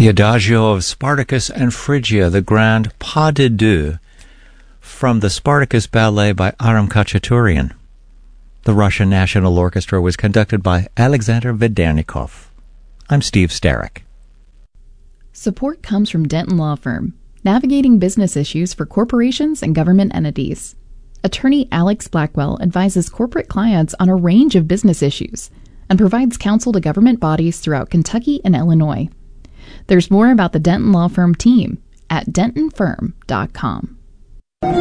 The Adagio of Spartacus and Phrygia, the Grand Pas de Deux, from the Spartacus Ballet by Aram Khachaturian. The Russian National Orchestra was conducted by Alexander Vedernikov. I'm Steve Starrick. Support comes from Denton Law Firm, navigating business issues for corporations and government entities. Attorney Alex Blackwell advises corporate clients on a range of business issues and provides counsel to government bodies throughout Kentucky and Illinois. There's more about the Denton Law Firm team at dentonfirm.com.